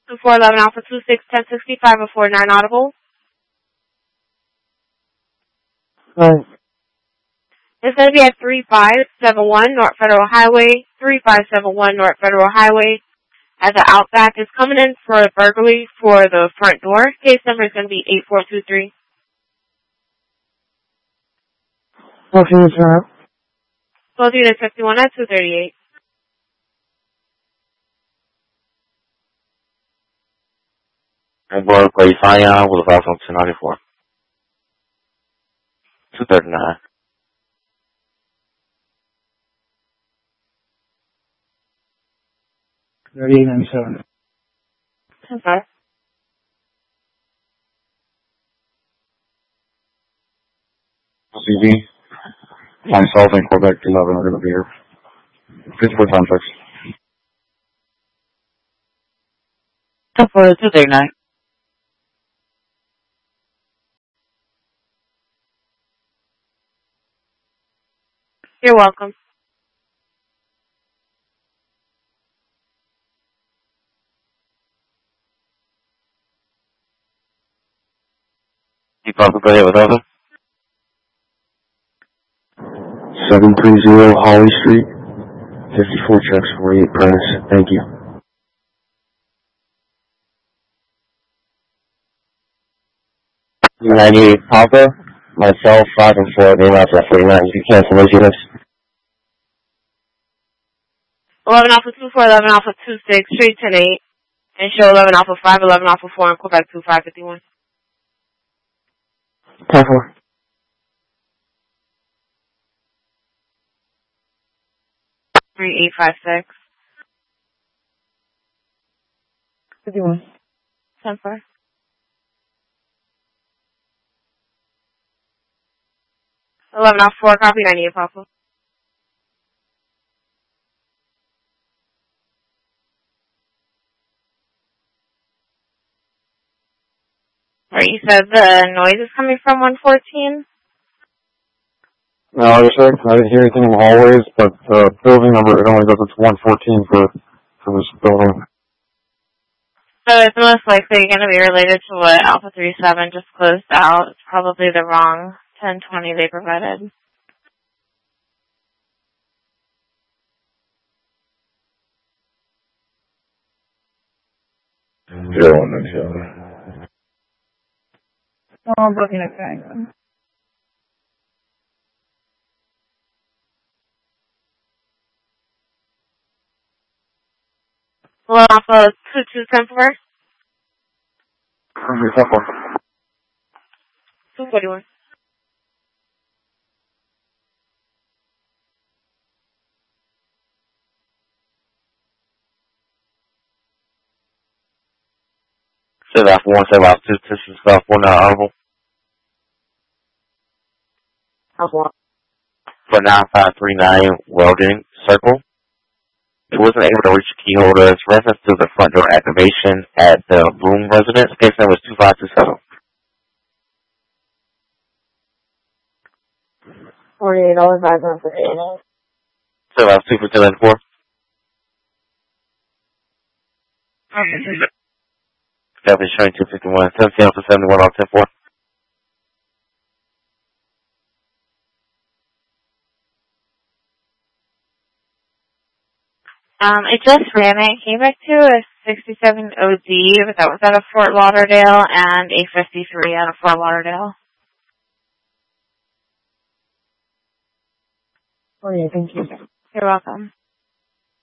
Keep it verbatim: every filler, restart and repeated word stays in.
two four eleven Alpha two six ten sixty-five oh four nine audible. Right. It's going to be at three five seven one North Federal Highway, three five seven one North Federal Highway. As the Outback is coming in for a burglary for the front door. Case number is going to be eight four two three. What units are up? twelve unit fifty-one at two thirty-eight. And Berkeley, Zion, with a on two ninety-four. two thirty-nine. thirty-eight ninety-seven. Okay. C V. Myself and Quebec eleven are going to be here. fifty-four time six. ten four two thirty-nine. You're welcome. You probably go ahead with other? seven three zero Holly Street. fifty-four checks, forty-eight press. Thank you. ninety-eight Papa. Myself, five and four. Name out for forty-nine. You can cancel those units. eleven Alpha two four eleven Alpha two six Street ten eight. And show eleven Alpha five eleven Alpha four in Quebec two five fifty-one. ten four. three eight five six. fifty-one. ten four. eleven Alpha four, copy ninety-eight Papa. Or you said the noise is coming from one fourteen? No, I just heard, I didn't hear anything in the hallways, but the building number, it only goes up to one fourteen for, for this building. So it's most likely going to be related to what Alpha three seven just closed out. It's probably the wrong ten twenty they provided. Zero one nine seven. No, I'm looking at that. Well, Alpha two two ten four. two forty-one. Seven Alpha one, seven Alpha two, this is Alpha one, now audible. Alpha one. For nine five three nine Welding Circle. It wasn't able to reach the key holder. It's reference to the front door activation at the Bloom residence. Case number is two five two seven. forty-eight dollars five cents for eight. seven Alpha two for ten ninety-four. Okay. Deputy showing two fifty-one. seventeen Alpha seventy-one on ten four. Um, it just ran it. It came back to a sixty-seven O D, but that was out of Fort Lauderdale, and a fifty-three out of Fort Lauderdale. Oh, yeah, thank you. You're welcome.